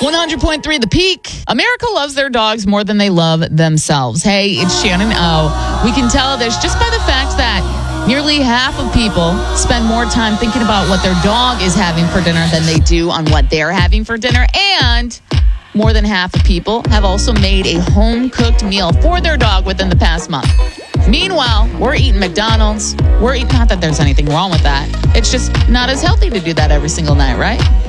100.3 The Peak. America loves their dogs more than they love themselves. Hey, it's Shannon O. We can tell this just by the fact that nearly half of people spend more time thinking about what their dog is having for dinner than they do on what they're having for dinner. And more than half of people have also made a home-cooked meal for their dog within the past month. Meanwhile, we're eating McDonald's. Not that there's anything wrong with that. It's just not as healthy to do that every single night, right?